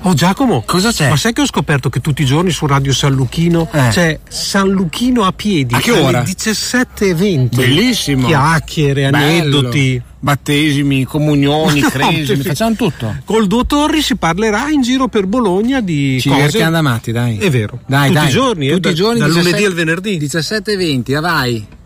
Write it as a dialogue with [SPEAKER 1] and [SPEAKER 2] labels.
[SPEAKER 1] Oh Giacomo,
[SPEAKER 2] cosa c'è?
[SPEAKER 1] Ma sai che ho scoperto che tutti i giorni su Radio San Luchino c'è San Luchino a piedi?
[SPEAKER 2] A che ora?
[SPEAKER 1] Alle 17:20.
[SPEAKER 2] Bellissimo.
[SPEAKER 1] Chiacchiere, aneddoti.
[SPEAKER 2] Battesimi, comunioni, cresimi, facciamo tutto.
[SPEAKER 1] Col Duo Torri si parlerà in giro per Bologna di
[SPEAKER 2] ci
[SPEAKER 1] cose.
[SPEAKER 2] divertiamo da matti, dai.
[SPEAKER 1] È vero.
[SPEAKER 2] Dai,
[SPEAKER 1] tutti i giorni,
[SPEAKER 2] tutti i giorni,
[SPEAKER 1] dal
[SPEAKER 2] 17,
[SPEAKER 1] lunedì al venerdì.
[SPEAKER 2] 17:20, vai.